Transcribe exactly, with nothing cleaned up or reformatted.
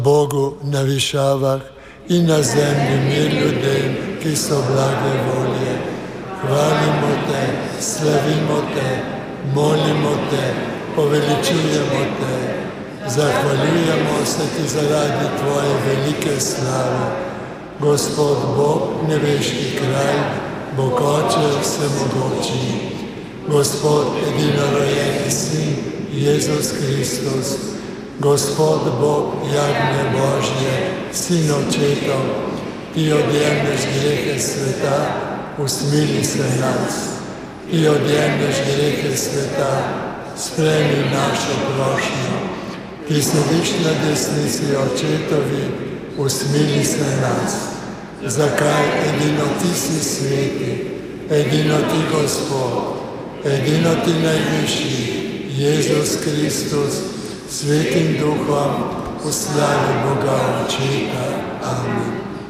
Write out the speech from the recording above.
Bogu na višavah in na zemlji mir ljudem, ki so blage volje. Hvalimo te, slavimo te, molimo te, poveličujemo te. Zahvaljujemo se ti zaradi tvoje velike slave. Gospod Bog, nebeški kralj, Bog Oče vsemogočni. Gospod edinorojenci Sin, Jezus Kristus, Gospod Bog, jagnje Božje, Sin Očetov, ti odjemneš grehe sveta, usmili se nas. Ti odjemneš grehe sveta, spremi našo prošnjo. Ti sediš na desnici Očetovi, usmili se nas. Zakaj edino ti si sveti, edino ti Gospod, edino ti najvišji, Jezus Kristus, Svetim Duhom, v slavi Boga Očeta.